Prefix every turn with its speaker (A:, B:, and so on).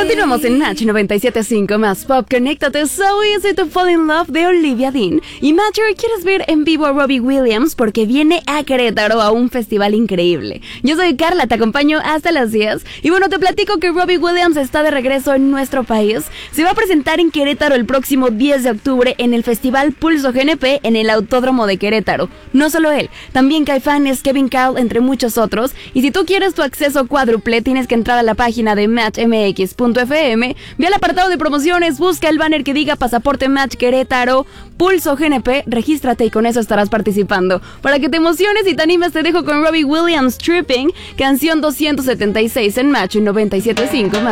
A: Continuamos en Match 97.5 más Pop. Conéctate. So Easy to Fall in Love de Olivia Dean. Y Matcher, ¿quieres ver en vivo a Robbie Williams? Porque viene a Querétaro a un festival increíble. Yo soy Carla, te acompaño hasta las 10. Y bueno, te platico que Robbie Williams está de regreso en nuestro país. Se va a presentar en Querétaro el próximo 10 de octubre en el Festival Pulso GNP en el Autódromo de Querétaro. No solo él, también Caifanes, Kevin Carl, entre muchos otros. Y si tú quieres tu acceso cuádruple, tienes que entrar a la página de matchmx.fm, ve al apartado de promociones, busca el banner que diga Pasaporte Match Querétaro, Pulso GNP, regístrate y con eso estarás participando. Para que te emociones y te animes, te dejo con Robbie Williams, Tripping, canción 276 en Match 97.5 más.